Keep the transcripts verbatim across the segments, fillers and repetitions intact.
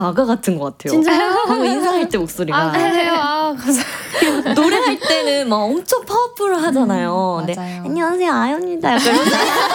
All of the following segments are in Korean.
아가 같은 것 같아요. 진짜요? 방금 인사할 때 목소리가. 아, 그래요? 아, 감사합니다. 노래할 때는 막 엄청 파워풀하잖아요. 음, 네. 맞아요. 안녕하세요, 아연입니다. 약간 이런,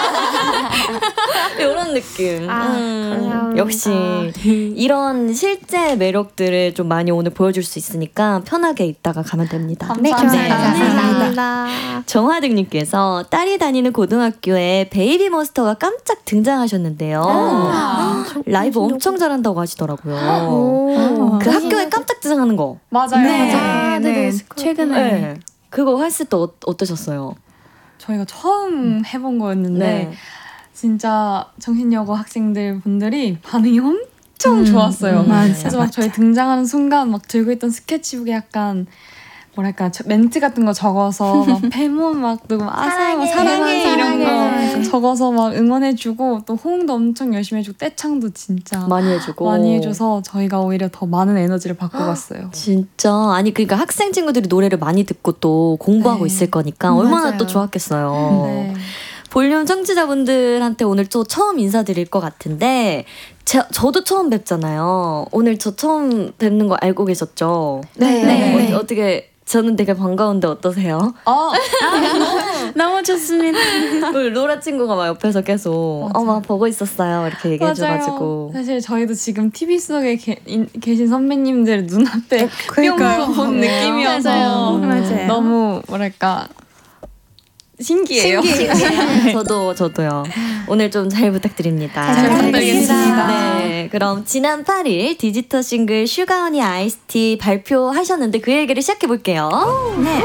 이런 느낌. 아, 음, 감사합니다. 역시 이런 실제 매력들을 좀 많이 오늘 보여줄 수 있으니까 편하게 있다가 가면 됩니다. 네, 감사합니다. 네. 감사합니다. 정화등님께서 딸이 다니는 고등학교에 베이비 몬스터가 깜짝 등장하셨는데요. 아, 라이브 엄청 잘한다고 하시더라고요. 오. 그 학교에 깜짝 등장하는 거. 맞아요. 네. 맞아요. 네. 최근에. 네. 그거 했을 때 어, 어떠셨어요? 저희가 처음 해본 거였는데 진짜 정신여고 학생들 분들이 반응이 엄청 음, 좋았어요. 음, 맞아, 그래서 막 저희 등장하는 순간 막 들고 있던 스케치북에 약간 뭐랄까 저, 멘트 같은 거 적어서 막 페몬 막 누구 아사 막 사랑해, 이런 거 적어서 막 응원해주고 또 호응도 엄청 열심히 해주고 떼창도 진짜 많이 해주고 많이 해줘서 저희가 오히려 더 많은 에너지를 받고 갔어요. 진짜 아니 그러니까 학생 친구들이 노래를 많이 듣고 또 공부하고 네. 있을 거니까 음, 얼마나 맞아요. 또 좋았겠어요. 네. 볼륨 청취자분들한테 오늘 또 처음 인사드릴 것 같은데 제, 저도 처음 뵙잖아요. 오늘 저 처음 뵙는 거 알고 계셨죠? 네. 네. 어, 어떻게 저는 되게 반가운데 어떠세요? 어, 너무 좋습니다. 우리 로라 친구가 막 옆에서 계속 맞아요. 어막 보고 있었어요 이렇게 얘기해줘가지고 사실 저희도 지금 티비 속에 게, 인, 계신 선배님들 눈앞에 그러니까요. 뿅 본 느낌이어서 맞아요. 맞아요. 너무 뭐랄까 신기해요. 네, 저도 저도요. 오늘 좀 잘 부탁드립니다. 잘 부탁드리겠습니다. 네, 그럼 지난 팔 일 디지털 싱글 슈가허니 아이스티 발표하셨는데 그 얘기를 시작해 볼게요. 네.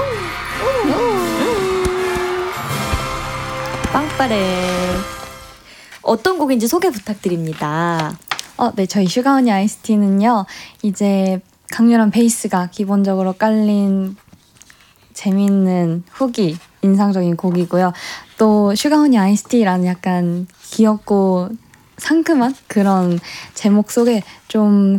빵빠레. 어떤 곡인지 소개 부탁드립니다. 어, 네, 저희 슈가허니 아이스티는요, 이제 강렬한 베이스가 기본적으로 깔린 재미있는 후기, 인상적인 곡이고요. 또 슈가허니 아이스티라는 약간 귀엽고 상큼한 그런 제목 속에 좀